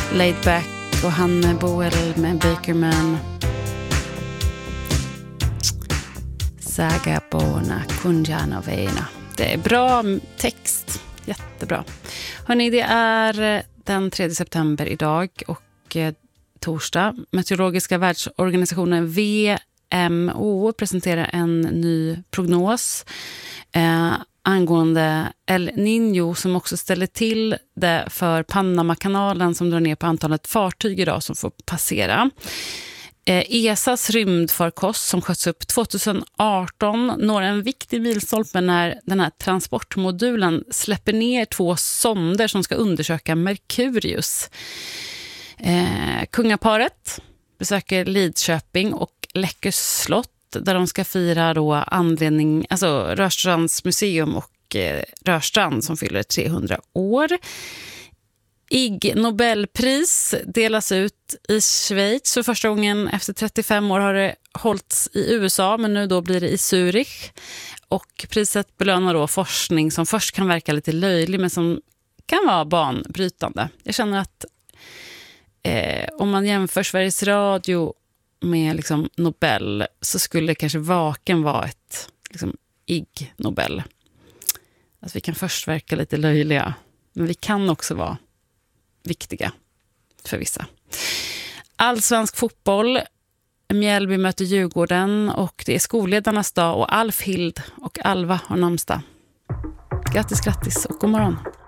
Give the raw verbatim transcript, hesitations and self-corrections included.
Laid Back och Hanne Boel med Bakerman. Saga Bona Kunjana Veina. Det är bra text. Jättebra. Hörrni, det är den tredje september idag och eh, torsdag. Meteorologiska världsorganisationen W M O presenterar en ny prognos eh, angående El Niño som också ställer till det för Panamakanalen som drar ner på antalet fartyg idag som får passera. E S A:s rymdfarkost som sköts upp tjugoarton når en viktig milstolpe när den här transportmodulen släpper ner två sonder som ska undersöka Merkurius. Eh, kungaparet besöker Lidköping och Läckö slott där de ska fira då anledning, alltså Rörstrands museum och eh, Rörstrand som fyller trehundra år. Ig Nobelpris delas ut i Schweiz för första gången efter trettiofem år har det hållits i U S A men nu då blir det i Zürich och priset belönar då forskning som först kan verka lite löjlig men som kan vara banbrytande. Jag känner att eh, om man jämför Sveriges Radio med liksom Nobel så skulle kanske Vaken vara ett liksom Ig Nobel. Att vi kan först verka lite löjliga men vi kan också vara viktiga för vissa. Allsvensk fotboll, Mjällby möter Djurgården och det är skolledarnas dag och Alf Hild och Alva har namnsdag. Grattis, grattis och god morgon.